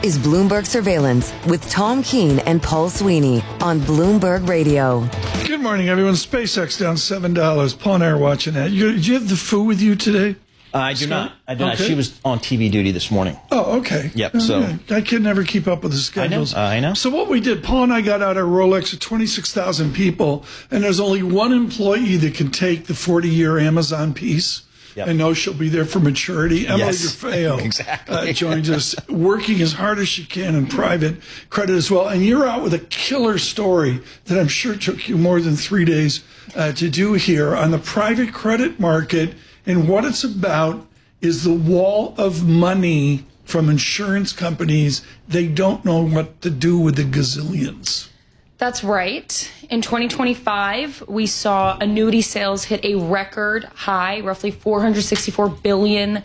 is Bloomberg Surveillance with Tom Keene and Paul Sweeney on Bloomberg Radio. Good morning, everyone. SpaceX down $7. Paul and I are watching that. Did you have the Foo with you today? I do not. She was on TV duty this morning. Oh, okay. Yep. So I can never keep up with the schedules. I know. So what we did, Paul and I got out our Rolex of 26,000 people, and there's only one employee that can take the 40-year Amazon piece. Yep. I know she'll be there for maturity. Emily DeFeo exactly. joins us, working as hard as she can in private credit as well. And you're out with a killer story that I'm sure took you more than 3 days to do here on the private credit market. And what it's about is the wall of money from insurance companies. They don't know what to do with the gazillions. That's right. In 2025, we saw annuity sales hit a record high, roughly $464 billion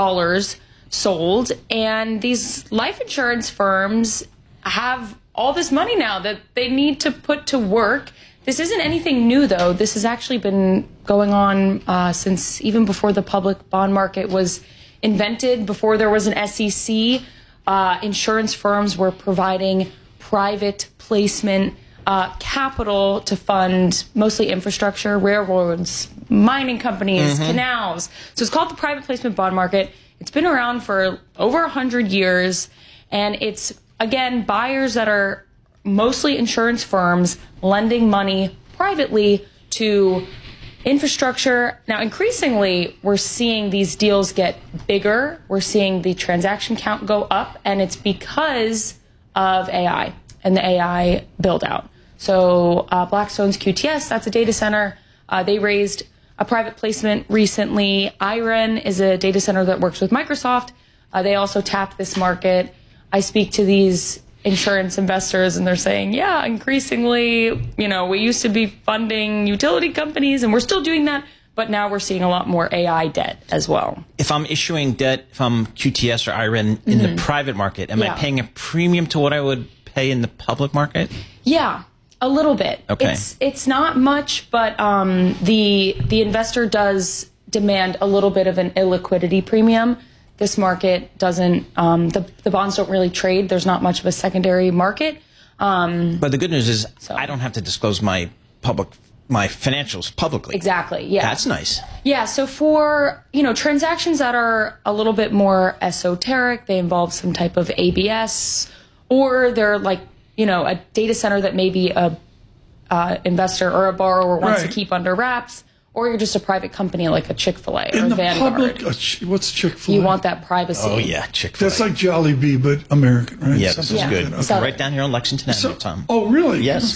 sold. And these life insurance firms have all this money now that they need to put to work. This isn't anything new, though. This has actually been going on since even before the public bond market was invented, before there was an SEC. Insurance firms were providing private placement capital to fund mostly infrastructure, railroads, mining companies, canals. So it's called the private placement bond market. It's been around for over 100 years. And it's, again, buyers that are mostly insurance firms lending money privately to infrastructure. Now, increasingly, we're seeing these deals get bigger. We're seeing the transaction count go up, and it's because of AI and the AI build out. So Blackstone's QTS, that's a data center. They raised a private placement recently. IREN is a data center that works with Microsoft. They also tapped this market. I speak to these insurance investors and they're saying, yeah, increasingly, we used to be funding utility companies and we're still doing that, but now we're seeing a lot more AI debt as well. If I'm issuing debt from QTS or IREN in the private market, am I paying a premium to what I would pay in the public market? Yeah, a little bit. Okay. It's not much, but the investor does demand a little bit of an illiquidity premium. This market doesn't, the bonds don't really trade. There's not much of a secondary market. But the good news is I don't have to disclose my financials publicly. Exactly, yeah. That's nice. Yeah, so for, transactions that are a little bit more esoteric, they involve some type of ABS, or they're like, a data center that maybe a investor or a borrower wants to keep under wraps. Or you're just a private company like a Chick-fil-A or Vanguard. What's Chick-fil-A? You want that privacy. Oh, yeah, Chick-fil-A. That's like Jollibee, but American, right? Yeah, this is good. Okay. Right down here on Lexington Avenue, Tom. Oh, really? Yes.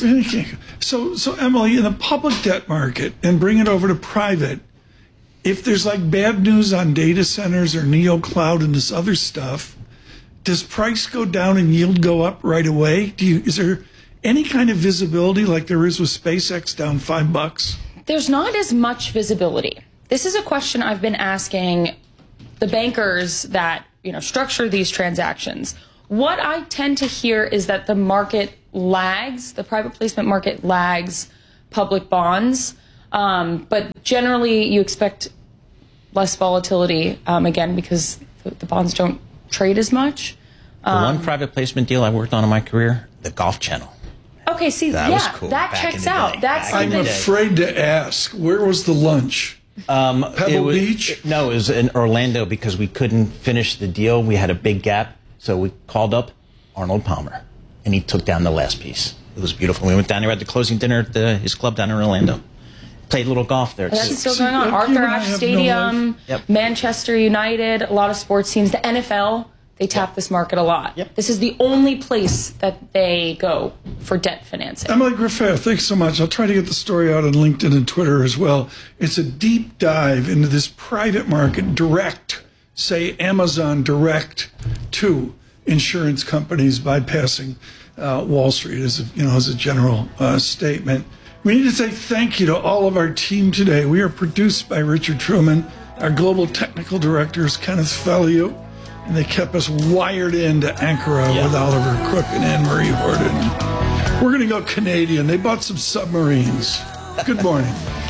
So, Emily, in the public debt market, and bring it over to private, if there's like bad news on data centers or NeoCloud and this other stuff, does price go down and yield go up right away? Is there any kind of visibility like there is with SpaceX down $5? There's not as much visibility. This is a question I've been asking the bankers that, structure these transactions. What I tend to hear is that the market lags, the private placement market lags public bonds. But generally you expect less volatility, again, because the bonds don't trade as much. The one private placement deal I worked on in my career, the Golf Channel. Okay, see, that was cool. That checks out. I'm afraid to ask. Where was the lunch? Pebble Beach? No, it was in Orlando because we couldn't finish the deal. We had a big gap, so we called up Arnold Palmer, and he took down the last piece. It was beautiful. We went down there at the closing dinner at his club down in Orlando. Played a little golf there. That's still going on. Arthur Ashe Stadium, Manchester United, a lot of sports teams, the NFL. They tap this market a lot. Yep. This is the only place that they go for debt financing. Emily Griffith, thanks so much. I'll try to get the story out on LinkedIn and Twitter as well. It's a deep dive into this private market, direct, say Amazon direct to insurance companies bypassing Wall Street as a general statement. We need to say thank you to all of our team today. We are produced by Richard Truman. Our global technical director is Kenneth Fellio. And they kept us wired into Ankara with Oliver Crook and Anne-Marie Horton. We're going to go Canadian. They bought some submarines. Good morning.